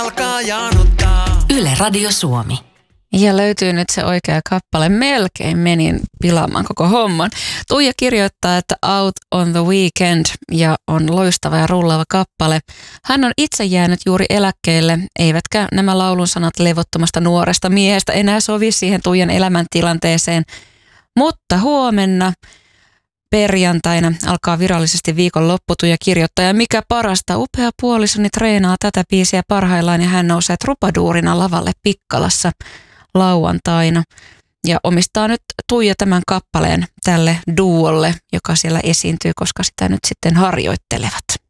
alkaa janottaa. Yle Radio Suomi. Ja löytyy nyt se oikea kappale. Melkein menin pilaamaan koko homman. Tuija kirjoittaa, että Out on the Weekend ja on loistava ja rullaava kappale. Hän on itse jäänyt juuri eläkkeelle, eivätkä nämä laulun sanat levottomasta nuoresta miehestä enää sovi siihen Tuijan elämäntilanteeseen. Mutta huomenna perjantaina alkaa virallisesti viikon lopputuja kirjoittaja. Mikä parasta, upea puolisoni treenaa tätä biisiä parhaillaan ja hän nousee trupaduurina lavalle Pikkalassa lauantaina. Ja omistaa nyt Tuija tämän kappaleen tälle duolle, joka siellä esiintyy, koska sitä nyt sitten harjoittelevat.